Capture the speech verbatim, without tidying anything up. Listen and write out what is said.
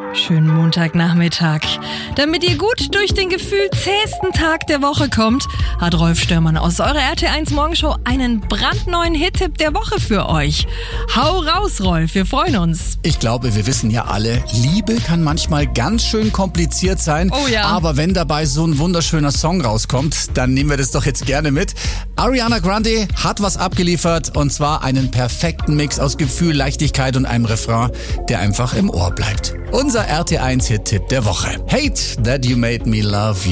Schönen Montagnachmittag. Damit ihr gut durch den gefühlt zähesten Tag der Woche kommt, hat Rolf Störmann aus eurer R T eins Morgenshow einen brandneuen Hit-Tipp der Woche für euch. Hau raus, Rolf, wir freuen uns. Ich glaube, wir wissen ja alle, Liebe kann manchmal ganz schön kompliziert sein. Oh ja. Aber wenn dabei so ein wunderschöner Song rauskommt, dann nehmen wir das doch jetzt gerne mit. Ariana Grande hat was abgeliefert, und zwar einen perfekten Mix aus Gefühl, Leichtigkeit und einem Refrain, der einfach im Ohr bleibt. Unser R T eins Hit-Tipp der Woche. Hate that you made me love you.